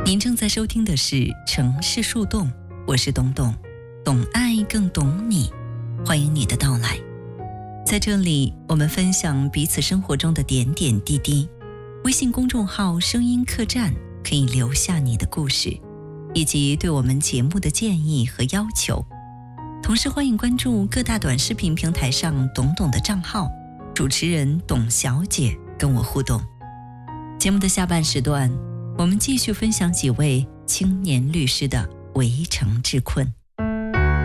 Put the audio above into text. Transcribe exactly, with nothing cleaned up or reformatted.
您正在收听的是《城市树洞》，我是东东，懂爱更懂你，欢迎你的到来。在这里，我们分享彼此生活中的点点滴滴。微信公众号声音客栈可以留下你的故事，以及对我们节目的建议和要求。同时欢迎关注各大短视频平台上懂懂的账号，主持人董小姐跟我互动。节目的下半时段，我们继续分享几位青年律师的围城之困。